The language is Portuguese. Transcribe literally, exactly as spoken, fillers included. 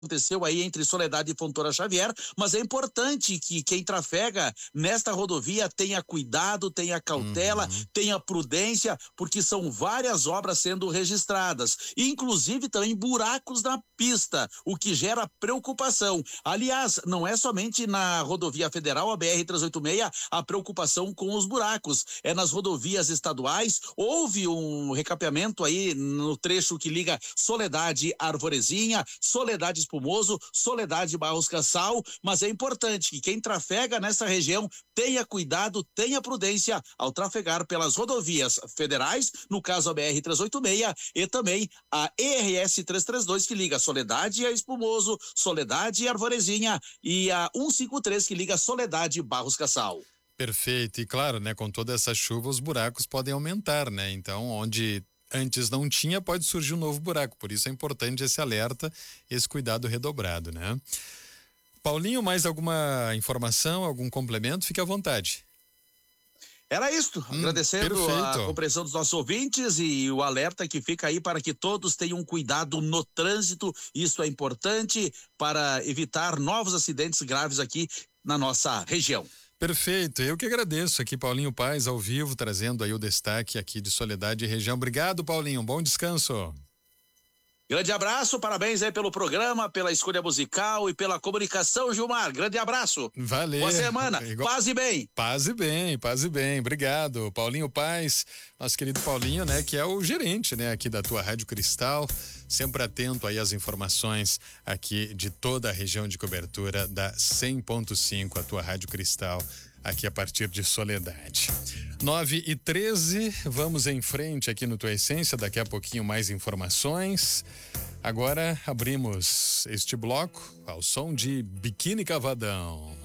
aconteceu aí entre Soledade e Fontoura Xavier, mas é importante que quem trafega nesta rodovia tenha cuidado, tenha cautela, Uhum. tenha prudência, porque são várias obras sendo registradas, inclusive também buracos na pista, o que gera preocupação. Aliás, não é somente na rodovia federal, a B R trezentos e oitenta e seis, a preocupação com os buracos, é nas rodovias estaduais. Houve um recapeamento aí no trecho que liga Soledade Arvorezinha, Soledade Espumoso, Soledade Barros Cassal, mas é importante que quem trafega nessa região tenha cuidado, tenha prudência ao trafegar pelas rodovias federais, no caso a B R trezentos e oitenta e seis, e também a E R S trezentos e trinta e dois, que liga Soledade a Espumoso, Soledade e Arvorezinha, e a cento e cinquenta e três, que liga Soledade Barros Cassal. Perfeito, e claro, né, com toda essa chuva os buracos podem aumentar, né? Então, onde antes não tinha, pode surgir um novo buraco, por isso é importante esse alerta, esse cuidado redobrado, né? Paulinho, mais alguma informação, algum complemento? Fique à vontade. Era isto, Hum, agradecendo perfeito. a compreensão dos nossos ouvintes e o alerta que fica aí para que todos tenham cuidado no trânsito. Isso é importante para evitar novos acidentes graves aqui na nossa região. Perfeito, eu que agradeço aqui, Paulinho Paes, ao vivo, trazendo aí o destaque aqui de Soledade e região. Obrigado, Paulinho, bom descanso. Grande abraço, parabéns aí pelo programa, pela escolha musical e pela comunicação, Gilmar. Grande abraço. Valeu. Boa semana. Igual... Paz e bem. Paz e bem, paz e bem. Obrigado. Paulinho Paes, nosso querido Paulinho, né, que é o gerente, né, aqui da tua Rádio Cristal, sempre atento aí às informações aqui de toda a região de cobertura da cem ponto cinco, a tua Rádio Cristal, aqui a partir de Soledade. nove e treze, vamos em frente aqui no Tua Essência, daqui a pouquinho mais informações. Agora abrimos este bloco ao som de Biquíni Cavadão.